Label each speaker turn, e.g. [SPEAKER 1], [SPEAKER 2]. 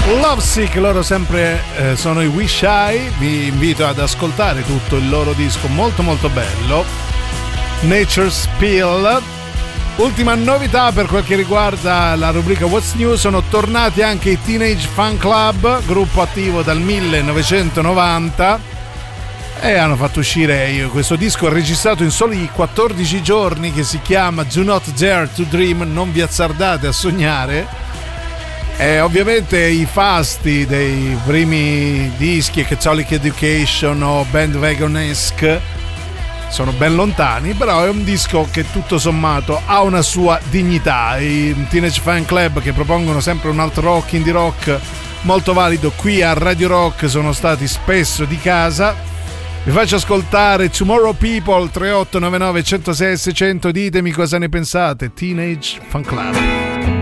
[SPEAKER 1] Lovesick, loro sempre sono i Wish I. Vi invito ad ascoltare tutto il loro disco, molto molto bello, Nature's Pill. Ultima novità per quel che riguarda la rubrica What's New: sono tornati anche i Teenage Fan Club, gruppo attivo dal 1990, e hanno fatto uscire questo disco registrato in soli 14 giorni che si chiama Do Not Dare to Dream, non vi azzardate a sognare. E ovviamente i fasti dei primi dischi, Catholic Education o Bandwagon-esque, sono ben lontani, però è un disco che tutto sommato ha una sua dignità. I Teenage Fan Club, che propongono sempre un altro rock, indie rock molto valido, qui a Radio Rock sono stati spesso di casa. Vi faccio ascoltare Tomorrow People, 3899 106 600, ditemi cosa ne pensate. Teenage Fan Club.